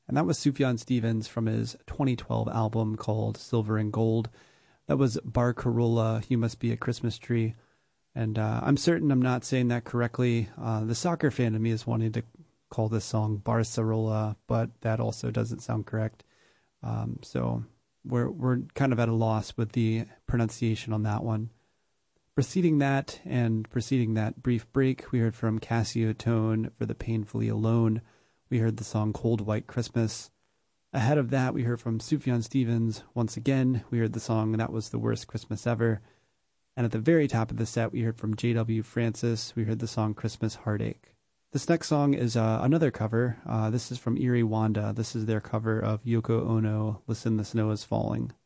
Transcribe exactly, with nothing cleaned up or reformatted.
And that was Sufjan Stevens from his twenty twelve album called Silver and Gold. That was Barcarola, You Must Be a Christmas Tree. And uh, I'm certain I'm not saying that correctly. Uh, the soccer fan in me is wanting to call this song Barcarola, but that also doesn't sound correct. Um, so we're we're kind of at a loss with the pronunciation on that one. Preceding that and preceding that brief break, we heard from Cassio Tone for The Painfully Alone. We heard the song Cold White Christmas. Ahead of that, we heard from Sufjan Stevens. Once again, we heard the song That Was the Worst Christmas Ever. And at the very top of the set, we heard from J W Francis. We heard the song Christmas Heartache. This next song is uh, another cover. Uh, this is from Erie Wanda. This is their cover of Yoko Ono, Listen, the Snow is Falling.